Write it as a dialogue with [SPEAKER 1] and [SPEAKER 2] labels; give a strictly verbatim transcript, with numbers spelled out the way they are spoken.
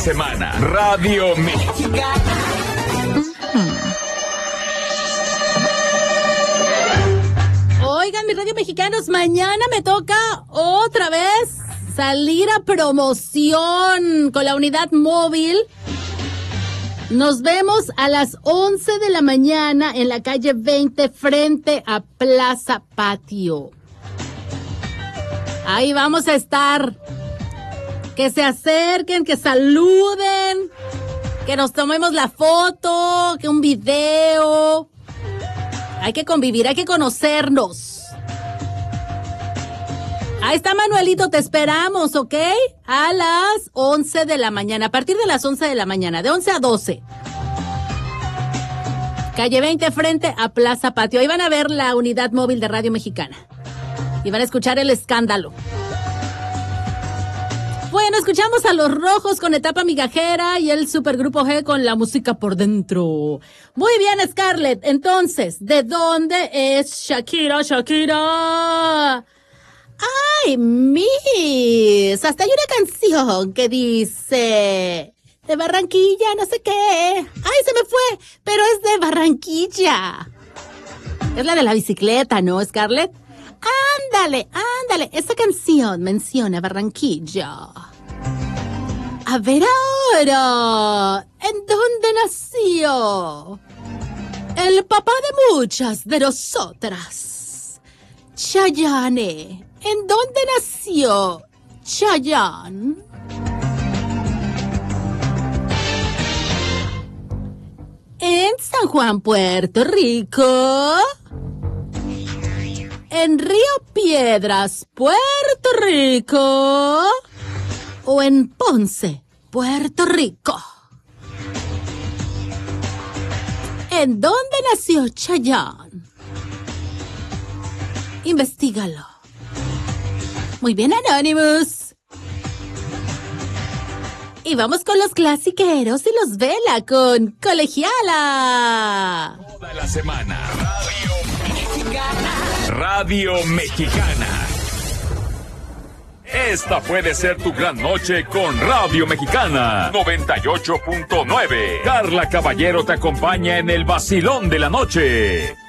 [SPEAKER 1] semana, Radio Mexicana.
[SPEAKER 2] Oigan, mis radio mexicanos, mañana me toca otra vez salir a promoción con la unidad móvil. Nos vemos a las once de la mañana en la calle veinte frente a Plaza Patio. Ahí vamos a estar. Que se acerquen, que saluden, que nos tomemos la foto, que un video. Hay que convivir, hay que conocernos. Ahí está Manuelito, te esperamos, ¿ok? A las once de la mañana, a partir de las once de la mañana, de once a doce. Calle veinte frente a Plaza Patio. Ahí van a ver la unidad móvil de Radio Mexicana. Y van a escuchar el escándalo. Bueno, escuchamos a Los Rojos con Etapa Migajera y el Supergrupo G con La Música por Dentro. Muy bien, Scarlett. Entonces, ¿de dónde es Shakira, Shakira? ¡Ay, Miss! Hasta hay una canción que dice... De Barranquilla, no sé qué. ¡Ay, se me fue! Pero es de Barranquilla. Es la de la bicicleta, ¿no, Scarlett? Ándale, ándale, esa canción menciona Barranquilla. A ver ahora, ¿en dónde nació? El papá de muchas de nosotras. Chayanne, ¿en dónde nació Chayanne? En San Juan, Puerto Rico. ¿En Río Piedras, Puerto Rico? ¿O en Ponce, Puerto Rico? ¿En dónde nació Chayanne? Investígalo. Muy bien, Anonymous. Y vamos con los clasiqueros y los Vela con Colegiala.
[SPEAKER 1] Toda la semana, Radio Mexicana. Radio Mexicana. Esta puede ser tu gran noche con Radio Mexicana noventa y ocho punto nueve. Carla Caballero te acompaña en el vacilón de la noche.